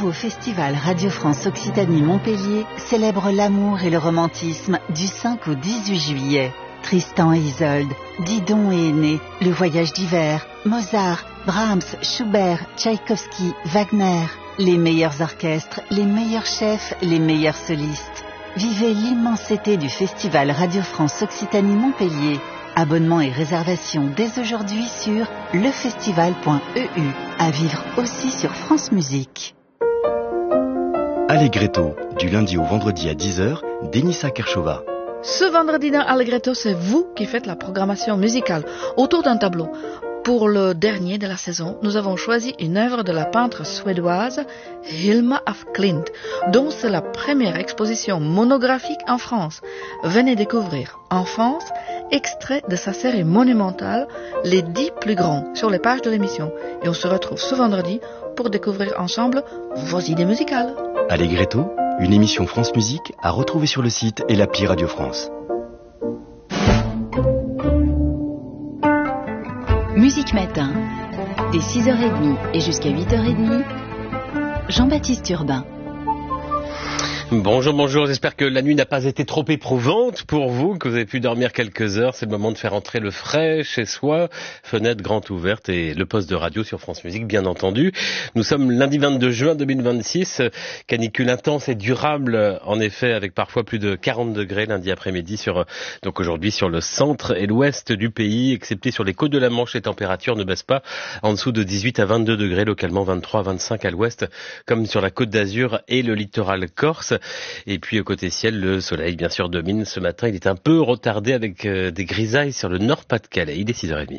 nouveau festival Radio France Occitanie Montpellier célèbre l'amour et le romantisme du 5 au 18 juillet. Tristan et Isolde, Didon et Aîné, Le Voyage d'hiver, Mozart, Brahms, Schubert, Tchaïkovski, Wagner. Les meilleurs orchestres, les meilleurs chefs, les meilleurs solistes. Vivez l'immensité du festival Radio France Occitanie Montpellier. Abonnements et réservations dès aujourd'hui sur lefestival.eu. À vivre aussi sur France Musique. Allegretto, du lundi au vendredi à 10h, Denisa Kershova. Ce vendredi dans Allegretto, c'est vous qui faites la programmation musicale autour d'un tableau. Pour le dernier de la saison, nous avons choisi une œuvre de la peintre suédoise Hilma af Klint, dont c'est la première exposition monographique en France. Venez découvrir en France, extrait de sa série monumentale Les 10 plus grands sur les pages de l'émission. Et on se retrouve ce vendredi pour découvrir ensemble vos idées musicales. Allegretto, une émission France Musique à retrouver sur le site et l'appli Radio France. Musique Matin, dès 6h30 et jusqu'à 8h30, Jean-Baptiste Urbain. Bonjour, j'espère que la nuit n'a pas été trop éprouvante pour vous, que vous avez pu dormir quelques heures. C'est le moment de faire entrer le frais chez soi, fenêtre grande ouverte et le poste de radio sur France Musique, bien entendu. Nous sommes lundi 22 juin 2026, canicule intense et durable, en effet, avec parfois plus de 40 degrés lundi après-midi donc aujourd'hui sur le centre et l'ouest du pays, excepté sur les côtes de la Manche, les températures ne baissent pas en dessous de 18 à 22 degrés, localement 23 à 25 à l'ouest, comme sur la côte d'Azur et le littoral corse. Et puis côté ciel, le soleil bien sûr domine. Ce matin, il est un peu retardé avec des grisailles sur le Nord-Pas-de-Calais. Il est 6h30.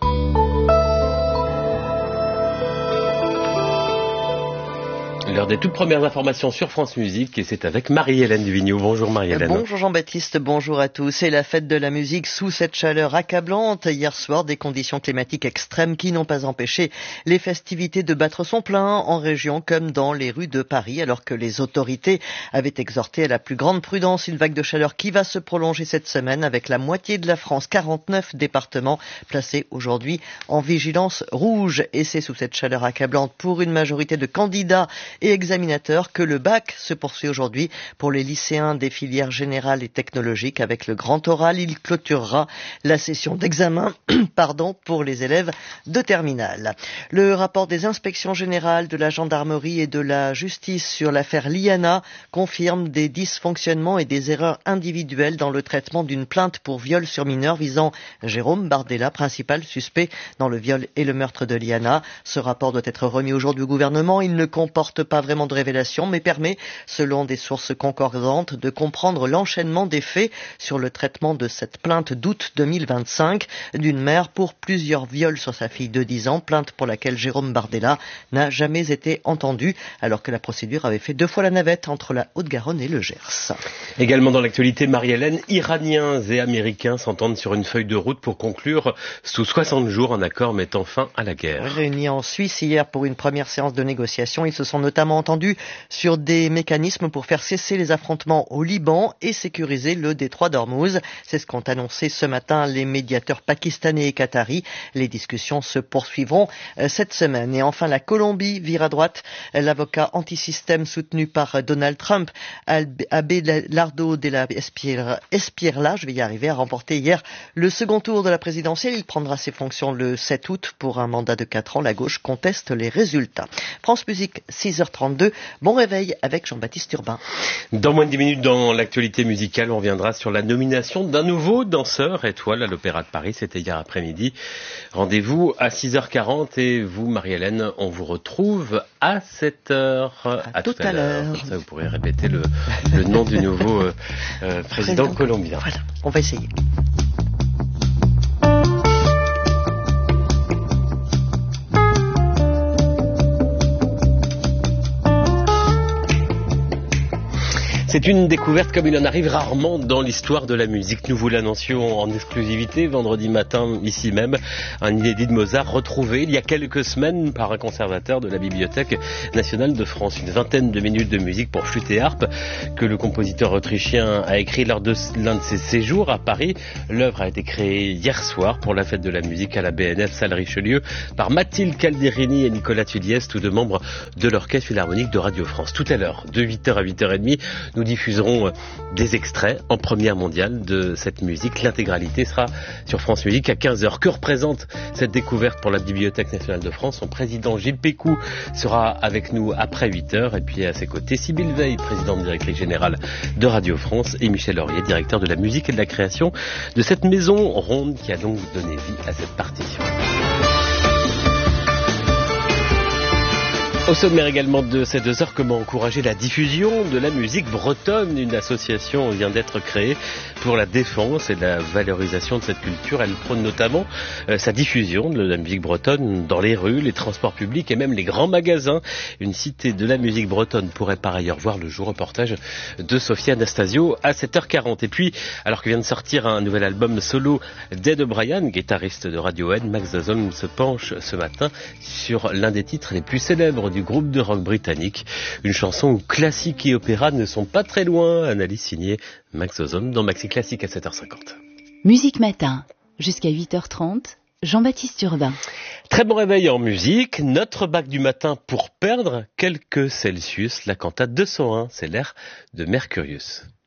L'heure des toutes premières informations sur France Musique et c'est avec Marie-Hélène Duvigneau. Bonjour Marie-Hélène. Bonjour Jean-Baptiste, bonjour à tous. C'est la fête de la musique sous cette chaleur accablante. Hier soir, des conditions climatiques extrêmes qui n'ont pas empêché les festivités de battre son plein en région comme dans les rues de Paris, alors que les autorités avaient exhorté à la plus grande prudence. Une vague de chaleur qui va se prolonger cette semaine avec la moitié de la France, 49 départements placés aujourd'hui en vigilance rouge. Et c'est sous cette chaleur accablante pour une majorité de candidats et examinateurs que le bac se poursuit aujourd'hui pour les lycéens des filières générales et technologiques. Avec le grand oral, il clôturera la session d'examen pour les élèves de terminale. Le rapport des inspections générales de la gendarmerie et de la justice sur l'affaire Liana confirme des dysfonctionnements et des erreurs individuelles dans le traitement d'une plainte pour viol sur mineur visant Jérôme Bardella, principal suspect dans le viol et le meurtre de Liana. Ce rapport doit être remis aujourd'hui au gouvernement. Il ne comporte pas vraiment de révélation, mais permet, selon des sources concordantes, de comprendre l'enchaînement des faits sur le traitement de cette plainte d'août 2025 d'une mère pour plusieurs viols sur sa fille de 10 ans, plainte pour laquelle Jérôme Bardella n'a jamais été entendu, alors que la procédure avait fait 2 fois la navette entre la Haute-Garonne et le Gers. Également dans l'actualité, Marie-Hélène, Iraniens et Américains s'entendent sur une feuille de route pour conclure sous 60 jours un accord mettant fin à la guerre. Réunis en Suisse hier pour une première séance de négociation, ils se sont notamment entendus sur des mécanismes pour faire cesser les affrontements au Liban et sécuriser le détroit d'Ormuz. C'est ce qu'ont annoncé ce matin les médiateurs pakistanais et qataris. Les discussions se poursuivront cette semaine. Et enfin, la Colombie vire à droite. L'avocat anti-système soutenu par Donald Trump, Abelardo de la Espriella, a remporté hier le second tour de la présidentielle. Il prendra ses fonctions le 7 août pour un mandat de 4 ans. La gauche conteste les résultats. France Musique, 6h32. Bon réveil avec Jean-Baptiste Urbain. Dans moins de 10 minutes, dans l'actualité musicale, on reviendra sur la nomination d'un nouveau danseur étoile à l'Opéra de Paris. C'était hier après-midi. Rendez-vous à 6h40 et vous, Marie-Hélène, on vous retrouve à 7h. À tout à l'heure. Comme ça, vous pourrez répéter le nom du nouveau président colombien. Voilà, on va essayer. C'est une découverte comme il en arrive rarement dans l'histoire de la musique. Nous vous l'annoncions en exclusivité vendredi matin, ici même, un inédit de Mozart retrouvé il y a quelques semaines par un conservateur de la Bibliothèque nationale de France. Une vingtaine de minutes de musique pour flûte et harpe que le compositeur autrichien a écrit lors de l'un de ses séjours à Paris. L'œuvre a été créée hier soir pour la fête de la musique à la BNF Salle Richelieu par Mathilde Calderini et Nicolas Tuliès, tous deux membres de l'Orchestre Philharmonique de Radio France. Tout à l'heure, de 8h à 8h30, nous diffuserons des extraits en première mondiale de cette musique. L'intégralité sera sur France Musique à 15h. Que représente cette découverte pour la Bibliothèque nationale de France? Son président Gilles Pécou sera avec nous après 8h. Et puis à ses côtés, Sybille Veil, présidente directrice générale de Radio France, et Michel Laurier, directeur de la musique et de la création de cette maison ronde qui a donc donné vie à cette partition. Au sommaire également de ces 2 heures, comment encourager la diffusion de la musique bretonne. Une association vient d'être créée pour la défense et la valorisation de cette culture. Elle prône notamment sa diffusion de la musique bretonne dans les rues, les transports publics et même les grands magasins. Une cité de la musique bretonne pourrait par ailleurs voir le jour. Reportage de Sophia Anastasio à 7h40. Et puis, alors que vient de sortir un nouvel album solo d'Ed O'Brien, guitariste de Radiohead, Max Dawson se penche ce matin sur l'un des titres les plus célèbres du groupe de rock britannique. Une chanson où classique et opéra ne sont pas très loin. Analyse signée Max Dawson dans Maxi Classique à 7h50. Musique Matin, jusqu'à 8h30, Jean-Baptiste Urbain. Très bon réveil en musique. Notre bac du matin pour perdre quelques Celsius. La cantate 201, c'est l'air de Mercurius.